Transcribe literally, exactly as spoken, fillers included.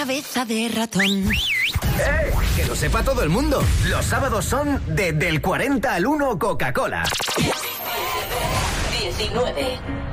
cabeza de ratón. ¡Eh! Que lo sepa todo el mundo. Los sábados son de Del cuarenta al uno Coca-Cola. diecinueve.